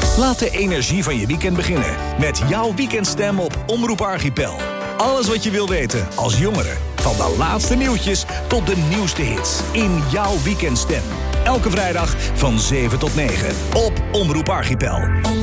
Laat de energie van je weekend beginnen met jouw weekendstem op Omroep Archipel. Alles wat je wil weten als jongere. Van de laatste nieuwtjes tot de nieuwste hits. In jouw weekendstem. Elke vrijdag van 7 tot 9 op Omroep Archipel.